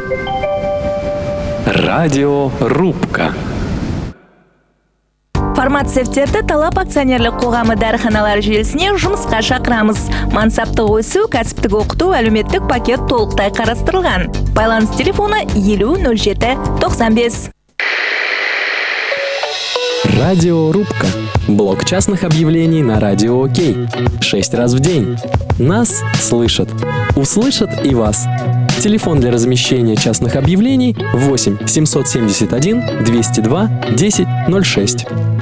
Радиорубка. Фармацевттерди талап акционерлик коому дарыханалар желисине жумушка чакырамыз. Мансаптык өсүү, касиптик окутуу, әлеуметтик пакет толуктай карастырылган. Байланыш телефону 50 07 95. Радиорубка. Блок частных объявлений на Радио ОК. 6 раз в день. Нас слышат. Услышат и вас. Телефон для размещения частных объявлений 8 771 202 10 06.